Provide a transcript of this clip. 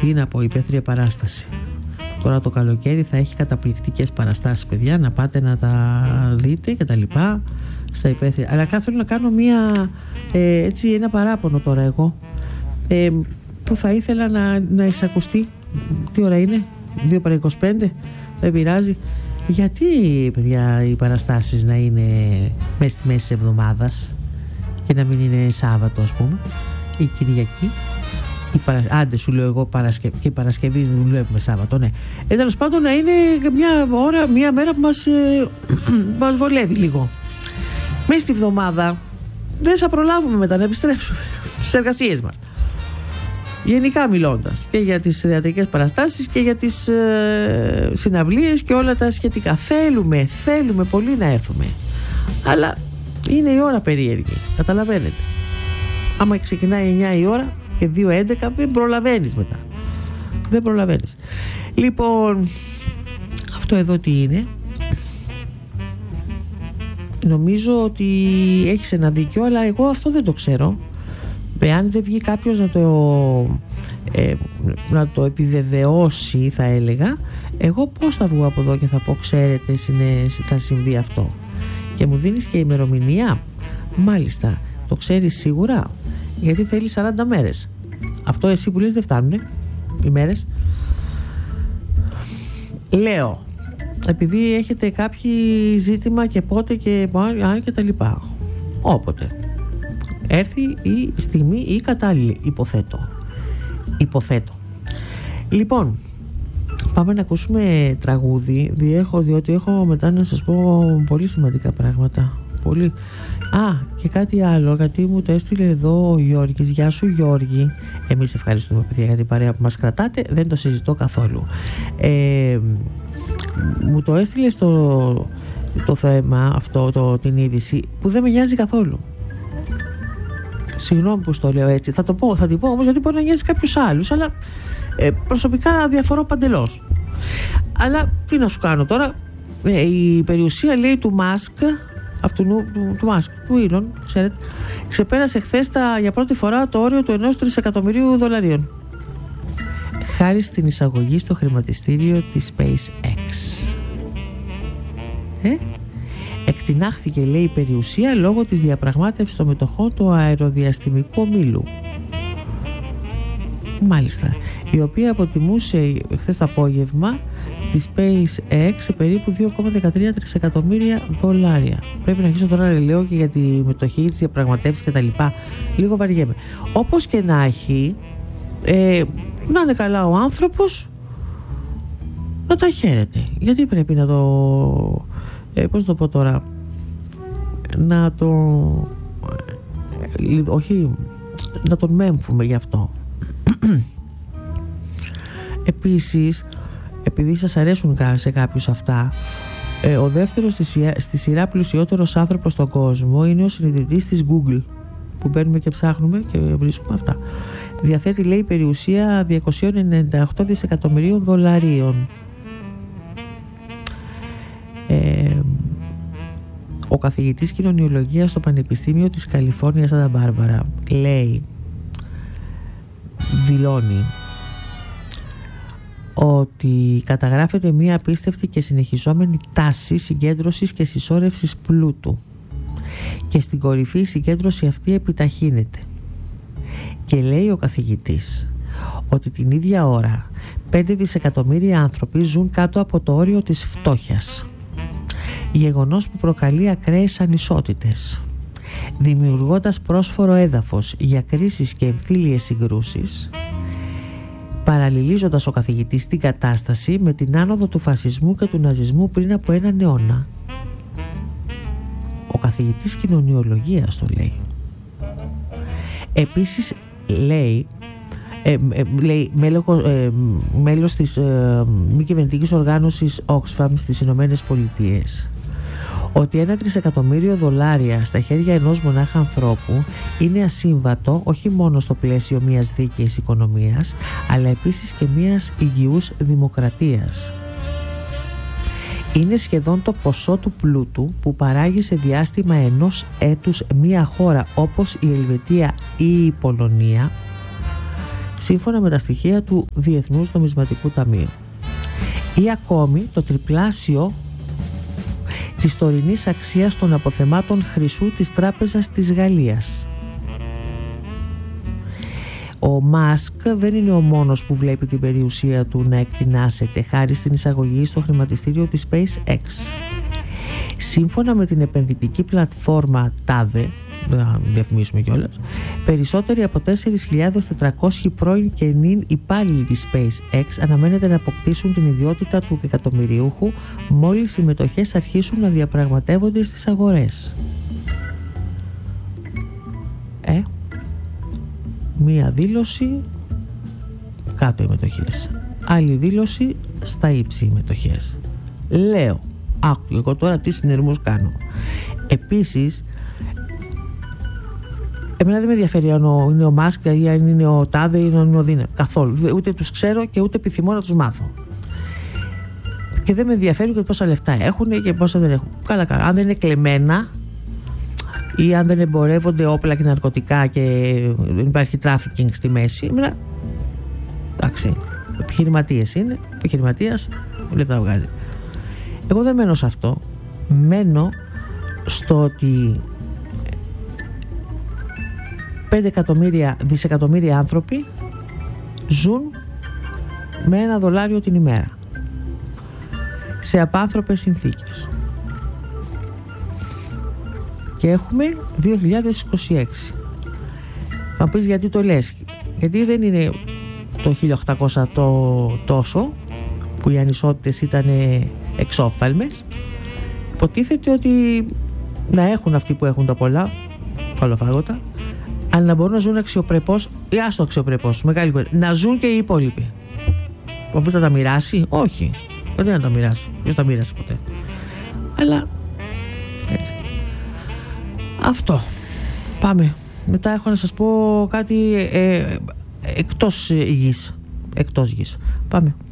Τι να πω, υπαίθρια παράσταση. Τώρα το καλοκαίρι θα έχει καταπληκτικές παραστάσεις, παιδιά, να πάτε να τα δείτε και τα λοιπά στα υπαίθρια. Αλλά θέλω να κάνω ένα παράπονο τώρα εγώ, που θα ήθελα να εισακουστεί. Τι ώρα είναι? 2 παρά 25, δεν πειράζει. Γιατί, παιδιά, οι παραστάσεις να είναι μέσα στη μέση της εβδομάδας και να μην είναι Σάββατο, ας πούμε, ή Κυριακή? Άντε, σου λέω εγώ, και Παρασκευή δεν δουλεύουμε Σάββατο, ναι. Τέλος πάντων, να είναι μια μέρα που μας βολεύει λίγο. Μέσα στη εβδομάδα δεν θα προλάβουμε μετά να επιστρέψουμε στις εργασίες μας. Γενικά μιλώντας, και για τις θεατρικές παραστάσεις και για τις συναυλίες και όλα τα σχετικά. Θέλουμε πολύ να έρθουμε, αλλά είναι η ώρα περίεργη, καταλαβαίνετε. Άμα ξεκινάει 9 η ώρα και 2:11 δεν προλαβαίνεις μετά. Δεν προλαβαίνεις. Λοιπόν, αυτό εδώ τι είναι? Νομίζω ότι έχεις ένα δίκιο, αλλά εγώ αυτό δεν το ξέρω. Εάν δεν βγει κάποιος να το επιβεβαιώσει, θα έλεγα, εγώ πώς θα βγω από εδώ και θα πω, ξέρετε, θα συμβεί αυτό? Και μου δίνεις και ημερομηνία? Μάλιστα, το ξέρεις σίγουρα? Γιατί θέλει 40 μέρες. Αυτό εσύ που λες δεν φτάνουνε οι μέρες. Λέω, επειδή έχετε κάποιο ζήτημα και πότε και αν και τα λοιπά, όποτε έρθει η στιγμή ή κατάλληλη, υποθέτω. Λοιπόν, πάμε να ακούσουμε τραγούδι, διότι έχω μετά να σας πω πολύ σημαντικά πράγματα. Πολύ. Και κάτι άλλο, γιατί μου το έστειλε εδώ ο Γιώργης. Γεια σου, Γιώργη. Εμείς ευχαριστούμε, παιδιά, για την παρέα που μας κρατάτε, δεν το συζητώ καθόλου. Μου το έστειλε το θέμα αυτό, την είδηση, που δεν με νοιάζει καθόλου. Συγγνώμη που στο λέω έτσι, θα την πω όμως, γιατί μπορεί να νοιάζει κάποιους άλλους, αλλά προσωπικά διαφορώ παντελώς. Αλλά τι να σου κάνω τώρα, η περιουσία, λέει, του Μάσκ, του Μάσκ, του Ήλον, ξέρετε, ξεπέρασε χθες για πρώτη φορά το όριο του 1 τρισεκατομμυρίου δολαρίων, χάρη στην εισαγωγή στο χρηματιστήριο της SpaceX. Εκτινάχθηκε, λέει, η περιουσία λόγω της διαπραγμάτευσης των μετοχών του αεροδιαστημικού ομίλου. Μάλιστα, η οποία αποτιμούσε χθες το απόγευμα τη SpaceX σε περίπου 2,13 τρισεκατομμύρια δολάρια. Πρέπει να αρχίσω τώρα να λέω και για τη μετοχή, της διαπραγματεύσεις και τα λοιπά. Λίγο βαριέμαι. Όπως και να έχει, να είναι καλά ο άνθρωπος, να τα χαίρεται. Γιατί πρέπει να το... πώς το πω τώρα, όχι να τον μέμφουμε γι' αυτό. Επίσης, επειδή σας αρέσουν σε κάποιους αυτά, ο δεύτερος στη σειρά πλουσιότερος άνθρωπος στον κόσμο είναι ο συνειδητής της Google, που μπαίνουμε και ψάχνουμε και βρίσκουμε αυτά. Διαθέτει, λέει, περιουσία 298 δισεκατομμυρίων δολαρίων. Ο καθηγητής κοινωνιολογίας στο Πανεπιστήμιο της Καλιφόρνιας Σάντα Μπάρμπαρα δηλώνει ότι καταγράφεται μια απίστευτη και συνεχιζόμενη τάση συγκέντρωσης και συσσόρευσης πλούτου, και στην κορυφή η συγκέντρωση αυτή επιταχύνεται. Και λέει ο καθηγητής ότι την ίδια ώρα 5 δισεκατομμύρια άνθρωποι ζουν κάτω από το όριο της φτώχειας, γεγονός που προκαλεί ακραίες ανισότητες, δημιουργώντας πρόσφορο έδαφος για κρίσεις και εμφύλιες συγκρούσεις, παραλληλίζοντας ο καθηγητής την κατάσταση με την άνοδο του φασισμού και του ναζισμού πριν από έναν αιώνα. Ο καθηγητής κοινωνιολογίας το λέει. Επίσης λέει μέλος της μη κυβερνητικής οργάνωσης Oxfam στις Ηνωμένες Πολιτείες, ότι 1 τρισεκατομμύριο δολάρια στα χέρια ενός μονάχα ανθρώπου είναι ασύμβατο όχι μόνο στο πλαίσιο μιας δίκαιης οικονομίας, αλλά επίσης και μιας υγιούς δημοκρατίας. Είναι σχεδόν το ποσό του πλούτου που παράγει σε διάστημα 1 έτους μια χώρα όπως η Ελβετία ή η Πολωνία, σύμφωνα με τα στοιχεία του Διεθνούς Νομισματικού Ταμείου, ή ακόμη το τριπλάσιο της τωρινής αξίας των αποθεμάτων χρυσού της Τράπεζας της Γαλλίας. Ο Μάσκ δεν είναι ο μόνος που βλέπει την περιουσία του να εκτινάσεται χάρη στην εισαγωγή στο χρηματιστήριο της SpaceX. Σύμφωνα με την επενδυτική πλατφόρμα TADE, να διαφημίσουμε κιόλας, περισσότεροι από 4.400 πρώην και νυν υπάλληλοι της SpaceX αναμένεται να αποκτήσουν την ιδιότητα του εκατομμυριούχου μόλις οι μετοχές αρχίσουν να διαπραγματεύονται στις αγορές. Μία δήλωση κάτω οι μετοχές, άλλη δήλωση στα ύψη οι μετοχές. Λέω, άκου εγώ τώρα τι συνειρμούς κάνω. Επίσης, εμένα δεν με ενδιαφέρει αν είναι ο Μάσκ ή αν είναι ο Τάδε ή αν είναι ο Δίνε. Καθόλου. Ούτε τους ξέρω και ούτε επιθυμώ να τους μάθω. Και δεν με ενδιαφέρει και πόσα λεφτά έχουν και πόσα δεν έχουν. Καλά. Αν δεν είναι κλεμμένα ή αν δεν εμπορεύονται όπλα και ναρκωτικά και δεν υπάρχει τράφικινγκ στη μέση, εμένα, εντάξει, επιχειρηματίες είναι, επιχειρηματίας λεφτά βγάζει. Εγώ δεν μένω σε αυτό. Μένω στο ότι 5 δισεκατομμύρια άνθρωποι ζουν με $1 την ημέρα σε απάνθρωπες συνθήκες και έχουμε 2026. Θα πεις γιατί το λες? Γιατί δεν είναι το 1800 τόσο που οι ανισότητες ήταν εξόφθαλμες. Υποτίθεται ότι να έχουν αυτοί που έχουν τα πολλά καλοφάγωτα, αλλά να μπορούν να ζουν αξιοπρεπώς, ή άστο αξιοπρεπώς, μεγάλη κουβέντα, να ζουν και οι υπόλοιποι. Όποιος θα τα μοιράσει? Όχι. Δεν θα τα μοιράσει. Ποιος τα μοίρασε ποτέ? Αλλά έτσι. Αυτό. Πάμε. Μετά έχω να σας πω κάτι εκτός γης. Πάμε.